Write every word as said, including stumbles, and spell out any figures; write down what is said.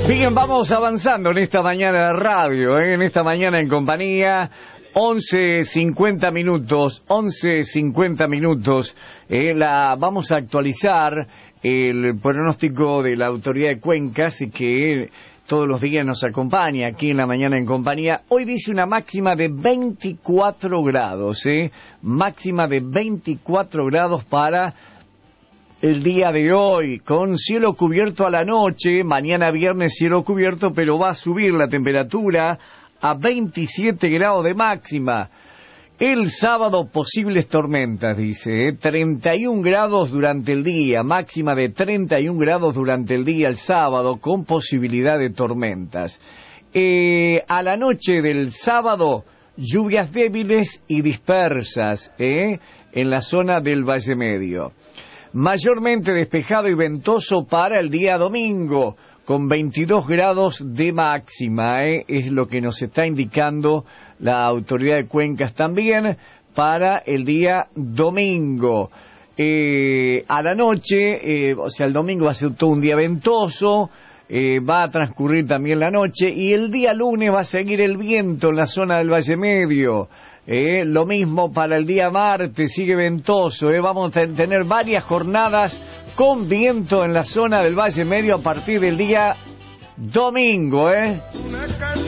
Bien, vamos avanzando en esta mañana de radio, ¿eh? En esta mañana en compañía, once cincuenta minutos, once cincuenta minutos, eh, la, vamos a actualizar el pronóstico de la Autoridad de Cuencas que todos los días nos acompaña aquí en la mañana en compañía. Hoy dice una máxima de veinticuatro grados, ¿eh? Máxima de veinticuatro grados para el día de hoy, con cielo cubierto a la noche. Mañana viernes cielo cubierto, pero va a subir la temperatura a veintisiete grados de máxima. El sábado posibles tormentas, dice, ¿eh? treinta y un grados durante el día, máxima de treinta y un grados durante el día el sábado, con posibilidad de tormentas. Eh, a la noche del sábado, lluvias débiles y dispersas, ¿eh? En la zona del Valle Medio. Mayormente despejado y ventoso para el día domingo, con veintidós grados de máxima, ¿eh? Es lo que nos está indicando la Autoridad de Cuencas también para el día domingo. Eh, a la noche, eh, o sea, el domingo va a ser todo un día ventoso, eh, va a transcurrir también la noche, y el día lunes va a seguir el viento en la zona del Valle Medio. Eh, lo mismo para el día martes, sigue ventoso, eh, vamos a tener varias jornadas con viento en la zona del Valle Medio a partir del día domingo, eh.